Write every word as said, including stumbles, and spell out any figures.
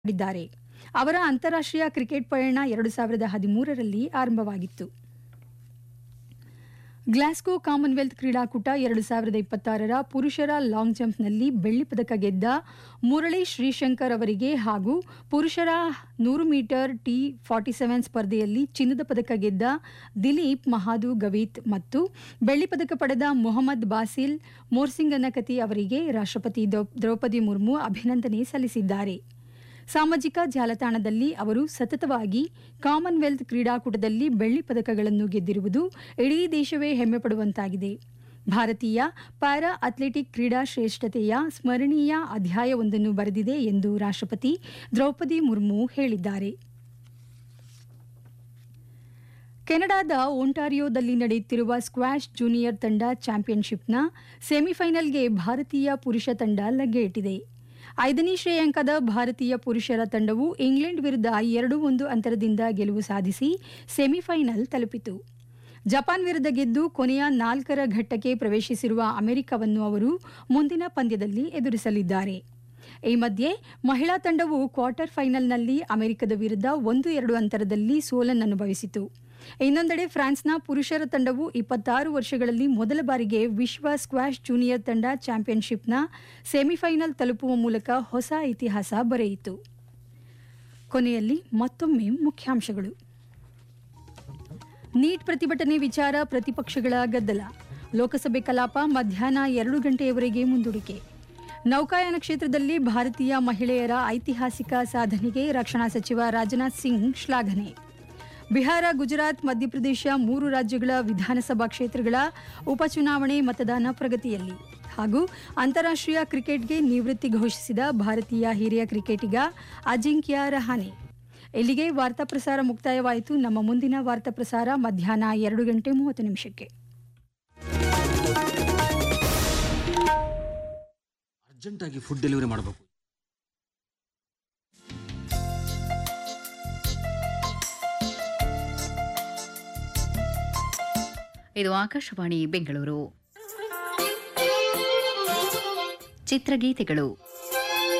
ಮಾಡಿದ್ದಾರೆ. ಅವರ ಅಂತಾರಾಷ್ಟ್ರೀಯ ಕ್ರಿಕೆಟ್ ಪಯಣ ಎರಡು ಸಾವಿರದ ಹದಿಮೂರರಲ್ಲಿ ಆರಂಭವಾಗಿತ್ತು. ಗ್ಲಾಸ್ಗೋ ಕಾಮನ್ವೆಲ್ತ್ ಕ್ರೀಡಾಕೂಟ ಎರಡು ಸಾವಿರದ ಇಪ್ಪತ್ತಾರರ ಪುರುಷರ ಲಾಂಗ್ ಜಂಪ್ನಲ್ಲಿ ಬೆಳ್ಳಿ ಪದಕ ಗೆದ್ದ ಮುರಳಿ ಶ್ರೀಶಂಕರ್ ಅವರಿಗೆ ಹಾಗೂ ಪುರುಷರ ನೂರು ಮೀಟರ್ ಟಿ ಫಾರ್ಟಿ ಸೆವೆನ್ ಸ್ಪರ್ಧೆಯಲ್ಲಿ ಚಿನ್ನದ ಪದಕ ಗೆದ್ದ ದಿಲೀಪ್ ಮಹಾದು ಗವೀತ್ ಮತ್ತು ಬೆಳ್ಳಿ ಪದಕ ಪಡೆದ ಮೊಹಮ್ಮದ್ ಬಾಸಿಲ್ ಮೋರ್ಸಿಂಗನಕತಿ ಅವರಿಗೆ ರಾಷ್ಟ್ರಪತಿ ದ್ರೌಪದಿ ಮುರ್ಮು ಅಭಿನಂದನೆ ಸಲ್ಲಿಸಿದ್ದಾರೆ. ಸಾಮಾಜಿಕ ಜಾಲತಾಣದಲ್ಲಿ ಅವರು ಸತತವಾಗಿ ಕಾಮನ್ವೆಲ್ತ್ ಕ್ರೀಡಾಕೂಟದಲ್ಲಿ ಬೆಳ್ಳಿ ಪದಕಗಳನ್ನು ಗೆದ್ದಿರುವುದು ಇಡೀ ದೇಶವೇ ಹೆಮ್ಮೆ ಪಡುವಂತಾಗಿದೆ. ಭಾರತೀಯ ಪ್ಯಾರಾ ಅಥ್ಲೆಟಿಕ್ ಕ್ರೀಡಾ ಶ್ರೇಷ್ಠತೆಯ ಸ್ಮರಣೀಯ ಅಧ್ಯಾಯವೊಂದನ್ನು ಬರೆದಿದೆ ಎಂದು ರಾಷ್ಟ್ರಪತಿ ದ್ರೌಪದಿ ಮುರ್ಮು ಹೇಳಿದ್ದಾರೆ. ಕೆನಡಾದ ಒಂಟಾರಿಯೋದಲ್ಲಿ ನಡೆಯುತ್ತಿರುವ ಸ್ಕ್ವಾಷ್ ಜೂನಿಯರ್ ತಂಡ ಚಾಂಪಿಯನ್ಶಿಪ್ನ ಸೆಮಿಫೈನಲ್ಗೆ ಭಾರತೀಯ ಪುರುಷ ತಂಡ ಲಗ್ಗೆ ಇಟ್ಟಿದೆ. ಐದನೇ ಶ್ರೇಯಾಂಕದ ಭಾರತೀಯ ಪುರುಷರ ತಂಡವು ಇಂಗ್ಲೆಂಡ್ ವಿರುದ್ಧ ಎರಡು ಒಂದು ಅಂತರದಿಂದ ಗೆಲುವು ಸಾಧಿಸಿ ಸೆಮಿಫೈನಲ್ ತಲುಪಿತು. ಜಪಾನ್ ವಿರುದ್ಧ ಗೆದ್ದು ಕೊನೆಯ ನಾಲ್ಕರ ಘಟ್ಟಕ್ಕೆ ಪ್ರವೇಶಿಸಿರುವ ಅಮೆರಿಕವನ್ನು ಅವರು ಮುಂದಿನ ಪಂದ್ಯದಲ್ಲಿ ಎದುರಿಸಲಿದ್ದಾರೆ. ಈ ಮಧ್ಯೆ ಮಹಿಳಾ ತಂಡವು ಕ್ವಾರ್ಟರ್ ಫೈನಲ್ನಲ್ಲಿ ಅಮೆರಿಕದ ವಿರುದ್ಧ ಒಂದು ಎರಡು ಅಂತರದಲ್ಲಿ ಸೋಲನ್ನನುಭವಿಸಿತು. ಇನ್ನೊಂದೆಡೆ ಫ್ರಾನ್ಸ್ನ ಪುರುಷರ ತಂಡವು ಇಪ್ಪತ್ತಾರು ವರ್ಷಗಳಲ್ಲಿ ಮೊದಲ ಬಾರಿಗೆ ವಿಶ್ವ ಸ್ಕ್ವಾಷ್ ಜೂನಿಯರ್ ತಂಡ ಚಾಂಪಿಯನ್ಶಿಪ್ನ ಸೆಮಿಫೈನಲ್ ತಲುಪುವ ಮೂಲಕ ಹೊಸ ಇತಿಹಾಸ ಬರೆಯಿತು. ಕೊನೆಯಲ್ಲಿ ಮತ್ತೊಮ್ಮೆ ಮುಖ್ಯಾಂಶಗಳು. ನೀಟ್ ಪ್ರತಿಭಟನೆ ವಿಚಾರ ಪ್ರತಿಪಕ್ಷಗಳ ಗದ್ದಲ. ಲೋಕಸಭೆ ಕಲಾಪ ಮಧ್ಯಾಹ್ನ ಎರಡು ಗಂಟೆಯವರೆಗೆ ಮುಂದೂಡಿಕೆ. ನೌಕಾಯಾನ ಕ್ಷೇತ್ರದಲ್ಲಿ ಭಾರತೀಯ ಮಹಿಳೆಯರ ಐತಿಹಾಸಿಕ ಸಾಧನೆಗೆ ರಕ್ಷಣಾ ಸಚಿವ ರಾಜನಾಥ್ ಸಿಂಗ್ ಶ್ಲಾಘನೆ. ಬಿಹಾರ, ಗುಜರಾತ್, ಮಧ್ಯಪ್ರದೇಶ ಮೂರು ರಾಜ್ಯಗಳ ವಿಧಾನಸಭಾ ಕ್ಷೇತ್ರಗಳ ಉಪಚುನಾವಣೆ ಮತದಾನ ಪ್ರಗತಿಯಲ್ಲಿ. ಹಾಗೂ ಅಂತಾರಾಷ್ಟ್ರೀಯ ಕ್ರಿಕೆಟ್ಗೆ ನಿವೃತ್ತಿ ಘೋಷಿಸಿದ ಭಾರತೀಯ ಹಿರಿಯ ಕ್ರಿಕೆಟಿಗ ಅಜಿಂಕ್ಯ ರಹಾನೆ. ಇಲ್ಲಿಗೆ ವಾರ್ತಾ ಪ್ರಸಾರ ಮುಕ್ತಾಯವಾಯಿತು. ನಮ್ಮ ಮುಂದಿನ ವಾರ್ತಾ ಪ್ರಸಾರ ಮಧ್ಯಾಹ್ನ ಎರಡು ಗಂಟೆ ಮೂವತ್ತು ನಿಮಿಷಕ್ಕೆ. ಅರ್ಜೆಂಟಾಗಿ ಫುಡ್ ಡೆಲಿವರಿ ಮಾಡಬೇಕು. ಇದು ಆಕಾಶವಾಣಿ ಬೆಂಗಳೂರು. ಚಿತ್ರಗೀತೆಗಳು.